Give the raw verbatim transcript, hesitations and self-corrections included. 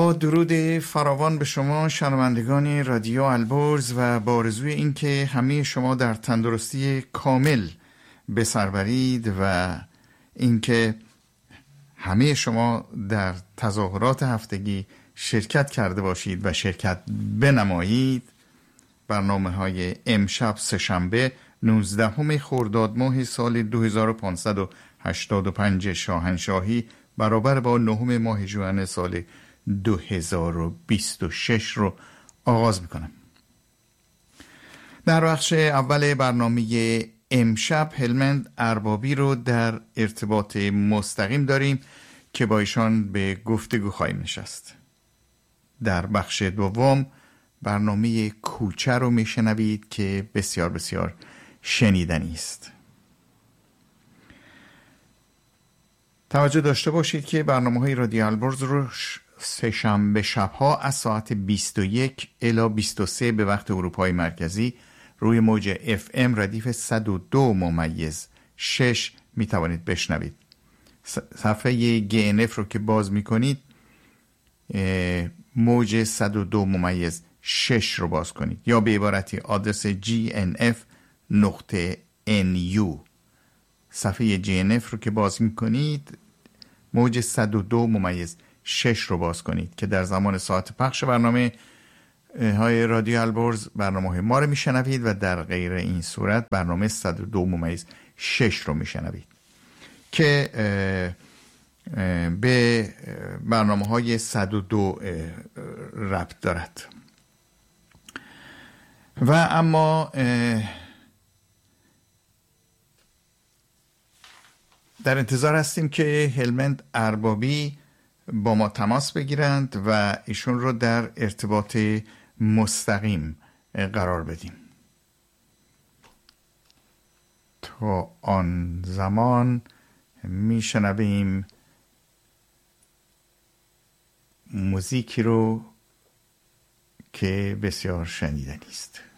با درود فراوان به شما شنوندگان رادیو البرز و با آرزوی اینکه همه شما در تندرستی کامل به سر برید و اینکه همه شما در تظاهرات هفتگی شرکت کرده باشید و شرکت بنمایید. برنامه های امشب سه‌شنبه نوزدهم خرداد ماه سال دو هزار و پانصد و هشتاد و پنج شاهنشاهی برابر با نهم ماه ژوئن سال دو هزار و بیست و شش رو آغاز میکنم. در بخش اول برنامه امشب هلمند اربابی رو در ارتباط مستقیم داریم که با ایشان به گفتگو خواهیم نشست. در بخش دوم برنامه کوچه رو میشنوید که بسیار بسیار شنیدنی است. توجه داشته باشید که برنامه‌های رادیو البرز رو سه‌شنبه شب‌ها از ساعت بیست و یک الی بیست و سه به وقت اروپای مرکزی روی موج اف ام ردیف صد و دو ممیز شش می توانید بشنوید. صفحه جی ان اف رو که باز می کنید موج صد و دو ممیز شش رو باز کنید یا به عبارتی آدرس جی ان اف نقطه ان یو. صفحه جی ان اف رو که باز می کنید موج صد و دو ممیز شش رو باز کنید که در زمان ساعت پخش برنامه های رادیو البرز برنامه های ما رو میشنوید و در غیر این صورت برنامه صد و دو ممیز شش رو میشنوید که به برنامه های صد و دو ربط دارد. و اما در انتظار هستیم که هلمند اربابی با ما تماس بگیرند و ایشون رو در ارتباط مستقیم قرار بدیم. تا آن زمان میشنویم موزیکی رو که بسیار شنیدنی است.